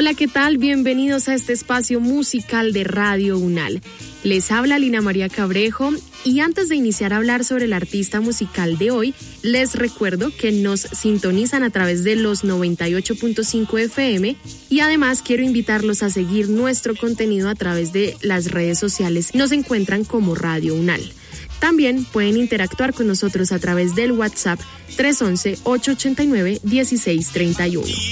Hola, ¿qué tal? Bienvenidos a este espacio musical de Radio UNAL. Les habla Lina María Cabrejo y antes de iniciar a hablar sobre el artista musical de hoy, les recuerdo que nos sintonizan a través de los 98.5 FM y además quiero invitarlos a seguir nuestro contenido a través de las redes sociales. Nos encuentran como Radio UNAL. También pueden interactuar con nosotros a través del WhatsApp 311-889-1631.